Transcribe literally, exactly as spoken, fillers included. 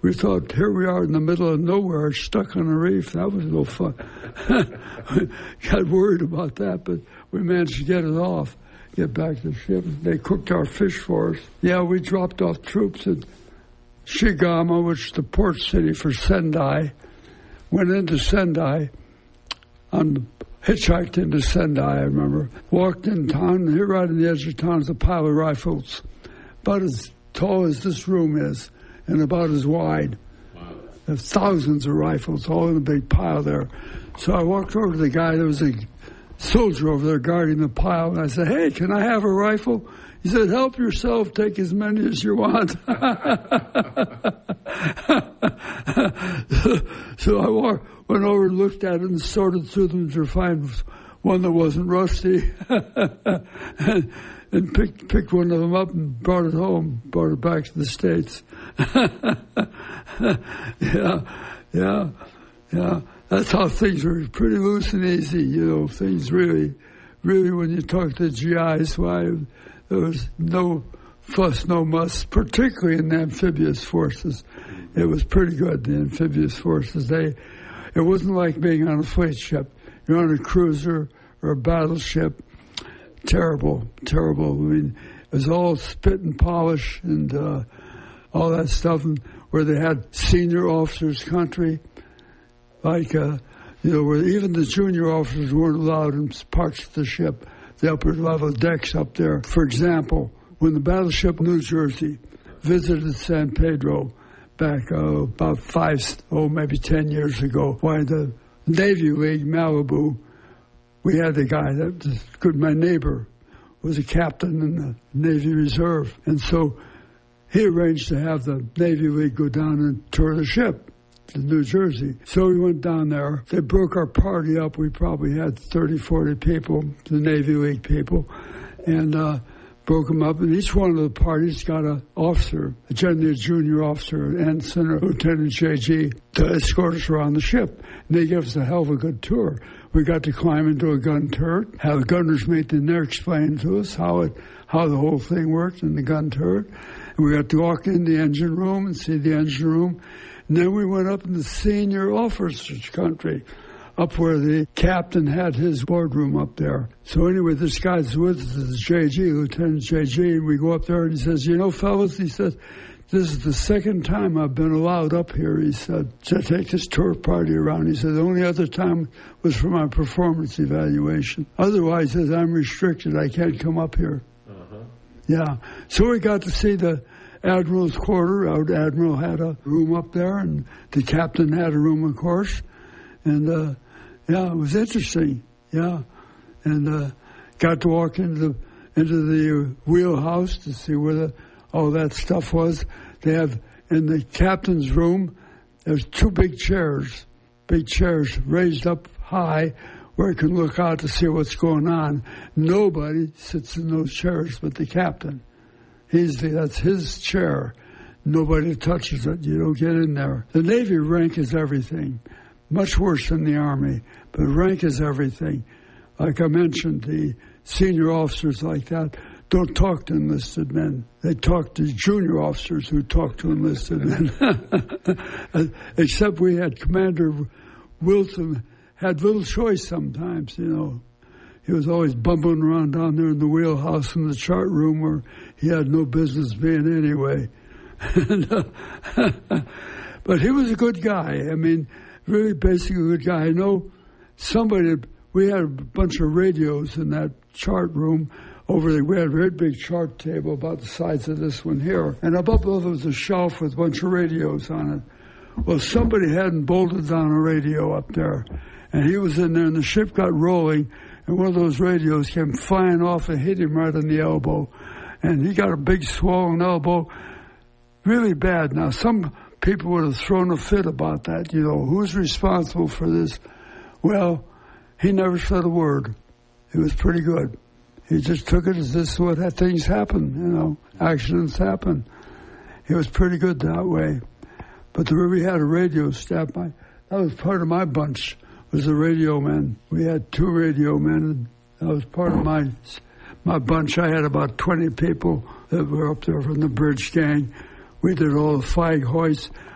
we thought, here we are in the middle of nowhere, stuck on a reef. That was no fun. Got worried about that, but we managed to get it off, get back to the ship. They cooked our fish for us. Yeah, we dropped off troops at Shigama, which is the port city for Sendai. Went into Sendai, on hitchhiked into Sendai, I remember. Walked in town, and here right on the edge of town is a pile of rifles, about as tall as this room is, and about as wide. Wow. There's thousands of rifles all in a big pile there. So I walked over to the guy. There was a soldier over there guarding the pile, and I said, hey, can I have a rifle? He said, help yourself, take as many as you want. So I walked, went over and looked at it and sorted through them to find one that wasn't rusty. and, and picked, picked one of them up and brought it home, brought it back to the States. yeah, yeah, yeah. That's how things were, pretty loose and easy, you know, things really, really, when you talk to G Is, why, there was no fuss, no muss, particularly in the amphibious forces. It was pretty good, the amphibious forces. They, it wasn't like being on a fleet ship. You're on a cruiser or a battleship. Terrible, terrible. I mean, it was all spit and polish and uh, all that stuff, and where they had senior officers' country. Like, uh, you know, where even the junior officers weren't allowed in parts of the ship, the upper level decks up there. For example, when the battleship New Jersey visited San Pedro back uh, about five, oh, maybe ten years ago, why the Navy League Malibu, we had a guy that was good, my neighbor, was a captain in the Navy Reserve. And so he arranged to have the Navy League go down and tour the ship to New Jersey. So we went down there. They broke our party up. We probably had thirty, forty people, the Navy League people, and uh, broke them up. And each one of the parties got an officer, generally a junior officer, ensign or lieutenant J G, to escort us around the ship. And they gave us a hell of a good tour. We got to climb into a gun turret, have the gunner's mate in there explain to us how it, how the whole thing worked in the gun turret. And we got to walk in the engine room and see the engine room. And then we went up in the senior officers' country, up where the captain had his boardroom up there. So anyway, this guy's with us, this is J G, Lieutenant J G, and we go up there and he says, you know, fellas, he says, this is the second time I've been allowed up here, he said, to take this tour party around. He said, the only other time was for my performance evaluation. Otherwise, he says, I'm restricted. I can't come up here. Uh-huh. Yeah. So we got to see the Admiral's quarter. Our Admiral had a room up there, and the captain had a room, of course. And, uh, yeah, it was interesting. Yeah. And uh, got to walk into the, into the wheelhouse to see where the all that stuff was. They have, in the captain's room, there's two big chairs, big chairs raised up high where you can look out to see what's going on. Nobody sits in those chairs but the captain. He's the, that's his chair. Nobody touches it. You don't get in there. The Navy rank is everything. Much worse than the Army, but rank is everything. Like I mentioned, the senior officers like that don't talk to enlisted men. They talk to junior officers who talk to enlisted men. Except we had Commander Wilson, had little choice sometimes, you know. He was always bumbling around down there in the wheelhouse in the chart room where he had no business being anyway. and, uh, but he was a good guy. I mean, really basically a good guy. I know somebody, we had a bunch of radios in that chart room. Over there, we had a very big chart table about the size of this one here. And above there was a shelf with a bunch of radios on it. Well, somebody hadn't bolted down a radio up there. And he was in there, and the ship got rolling, and one of those radios came flying off and hit him right on the elbow. And he got a big swollen elbow, really bad. Now, some people would have thrown a fit about that, you know. Who's responsible for this? Well, he never said a word. It was pretty good. He just took it as this is what things happen, you know, accidents happen. He was pretty good that way. But the, we had a radio staff. My, that was part of my bunch, was the radio men. We had two radio men, and that was part of my my bunch. I had about twenty people that were up there from the bridge gang. We did all the flag hoists.